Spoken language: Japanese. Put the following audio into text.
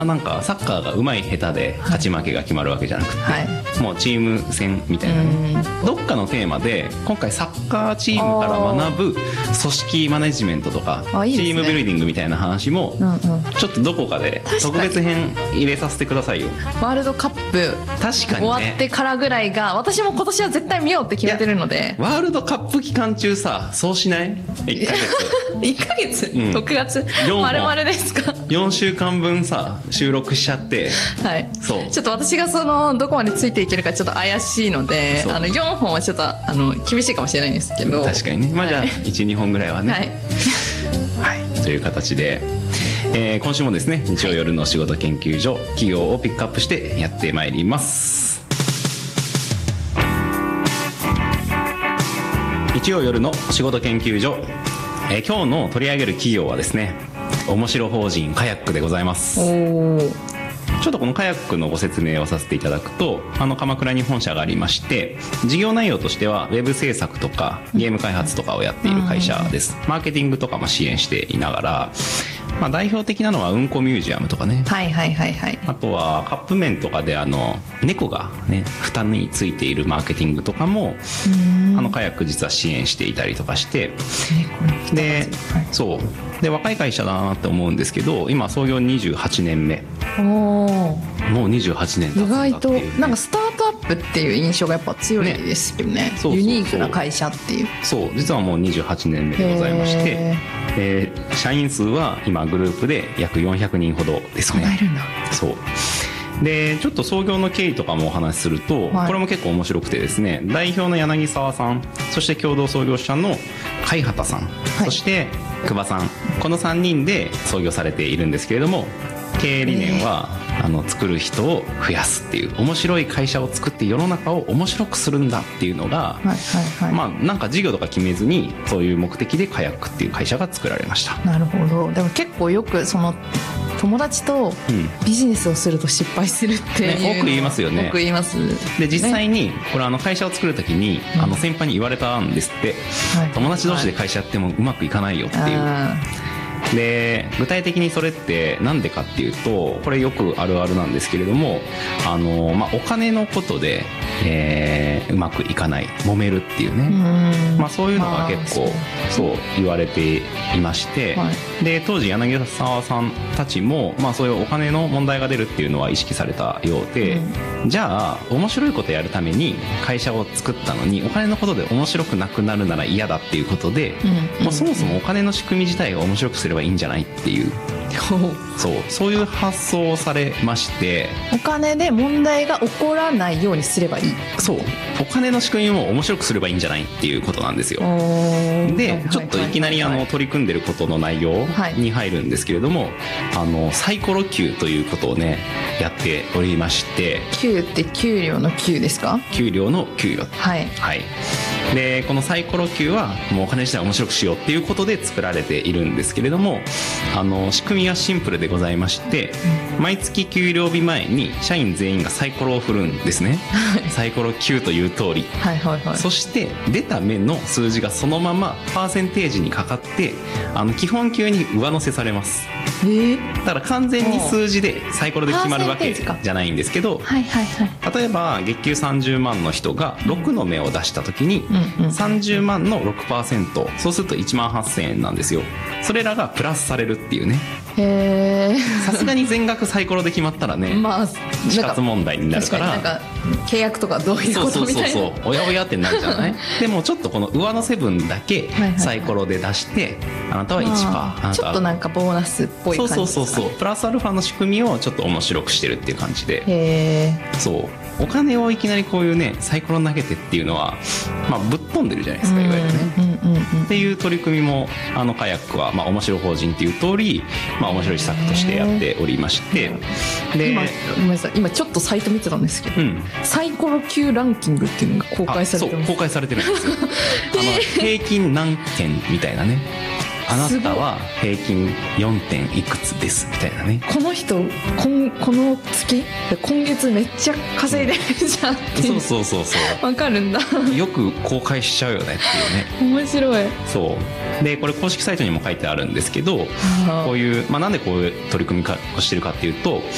なんかサッカーが上手い下手で勝ち負けが決まるわけじゃなくて、 はい、 もうチーム戦みたいなね、どっかのテーマで今回サッカーチームから学ぶ組織マネジメントとかいいですね、 チームビルディングみたいな話もちょっとどこかで特別編入れさせてくださいよ。 ワールドカップ確かに、ね、 終わってからぐらいが私も今年は絶対見ようって決めてるので。 ワールドカップ期間中さ、そうしない1ヶ月 1ヶ月、6月丸々ですか。 4週間分さ収録しちゃって、 はい、 そうちょっと私がどこまでついていけるかちょっと怪しいので、4本はちょっと厳しいかもしれないんですけど。 確かにね、まあじゃあ 1,2 本ぐらいはね、はい、はい、という形で、今週もですね、日曜夜の仕事研究所、企業をピックアップしてやってまいります。日曜夜の仕事研究所、今日の取り上げる企業はですね、面白法人カヤックでございます。ちょっとこのカヤックのご説明をさせていただくと、鎌倉に本社がありまして、事業内容としてはウェブ制作とかゲーム開発とかをやっている会社です。マーケティングとかも支援していながら、代表的なのはうんこミュージアムとかね、 はいはいはいはい、 あとはカップ麺とかで猫がね蓋についているマーケティングとかもカヤック実は支援していたりとかして、で、そうで若い会社だなって思うんですけど、今創業28年目。もう28年経つんだっていう、ね、 意外となんかスタートアップっていう印象がやっぱ強いですよね。 そうユニークな会社っていう。 そう実はもう28年目でございまして、社員数は今グループで約400人ほどですね。 そんないるんだ。 そうでちょっと創業の経緯とかもお話しすると、これも結構面白くてですね、代表の柳沢さん、そして共同創業者の海畑さん、そして久保さん、この3人で創業されているんですけれども、経営理念は作る人を増やすっていう、面白い会社を作って世の中を面白くするんだっていうのが、なんか事業とか決めずにそういう目的でカヤックっていう会社が作られました。 なるほど。でも結構よく友達とビジネスをすると失敗するっていう、 多く言いますよね。 多く言います。 で実際にこれ会社を作るときに先輩に言われたんですって、友達同士で会社やってもうまくいかないよっていう。で具体的にそれってなんでかっていうと、これよくあるあるなんですけれども、お金のことで、うまくいかない、揉めるっていうね、そういうのが結構そう言われていまして、で当時柳沢さんたちも、そういうお金の問題が出るっていうのは意識されたようで、じゃあ面白いことやるために会社を作ったのにお金のことで面白くなくなるなら嫌だっていうことで、そもそもお金の仕組み自体が面白くすればいいんじゃないっていう、そういう発想をされまして、 お金で問題が起こらないようにすればいい。 そう、お金の仕組みも面白くすればいいんじゃないっていうことなんですよ。でちょっといきなり取り組んでることの内容に入るんですけれども、サイコロ Q ということをねやっておりまして、 Q って給料の Q ですか？ 給料の給与、はいでこのサイコロ Q はもうお金自体を面白くしようっていうことで作られているんですけれども、仕組みはシンプルでございまして、毎月給料日前に社員全員がサイコロを振るんですね。サイコロ Q という通り、そして出た目の数字がそのままパーセンテージにかかって基本給に上乗せされます。だから完全に数字でサイコロで決まるわけじゃないんですけど、例えば月給30万の人が6の目を出した時に30万の 6%、 そうすると1万8000円なんですよ。それらがプラスされるっていうね。さすがに全額サイコロで決まったらね、死活問題になるから、 なんか契約とかどういうことみたいな、 おやおやってなるじゃない。でもちょっとこの上乗せ分だけサイコロで出して、あなたは 1%、 ちょっとなんかボーナスっぽい感じですかね。 そうプラスアルファの仕組みをちょっと面白くしてるっていう感じで、そうお金をいきなりこういうねサイコロ投げてっていうのは、ぶっ飛んでるじゃないですか、いわゆるね。っていう取り組みもカヤックは面白法人っていう通り、面白い施策としてやっておりまして、で今ちょっとサイト見てたんですけど、サイコロ Q ランキングっていうのが公開されてます。 公開されてるんですよ。平均何件みたいなね、あなたは平均 4. 点いくつですみたいなね。 この人この月今月めっちゃ稼いでるじゃんっていう。 そう分かるんだ。よく公開しちゃうよねっていうね。面白い。 そうでこれ公式サイトにも書いてあるんですけど、こういう、なんでこういう取り組みをしてるかっていうと、